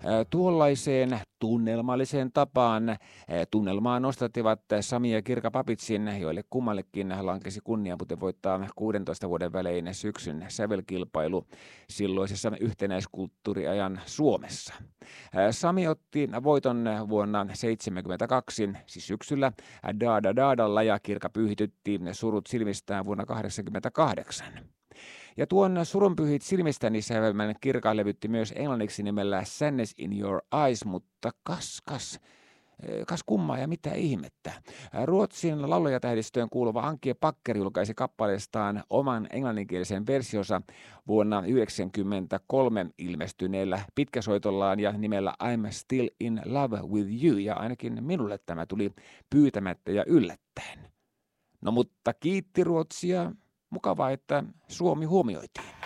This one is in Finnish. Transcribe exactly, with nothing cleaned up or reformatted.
Tuollaiseen tunnelmalliseen tapaan tunnelmaa nostattivat Sami ja Kirka Papitsin, joille kummallekin lankesi kunnia muuten voittaa kuudentoista vuoden välein syksyn sävelkilpailu silloisessa yhtenäiskulttuuriajan Suomessa. Sami otti voiton vuonna seitsemänkymmentäkaksi, siis syksyllä Daada Daadalla, ja Kirka pyyhitytti surut silmistään vuonna kahdeksankymmentäkahdeksan. Ja tuon surunpyhit silmistäni sävelmän Kirka levytti myös englanniksi nimellä Sadness in Your Eyes, mutta kas, kas, kas kummaa ja mitä ihmettä. Ruotsin laulajatähdistöön kuuluva Ankie Backer julkaisi kappaleestaan oman englanninkielisen versionsa vuonna yhdeksänkymmentäkolme ilmestyneellä pitkäsoitollaan ja nimellä I'm Still in Love with You, ja ainakin minulle tämä tuli pyytämättä ja yllättäen. No mutta kiitti Ruotsia. Mukavaa, että Suomi huomioitiin.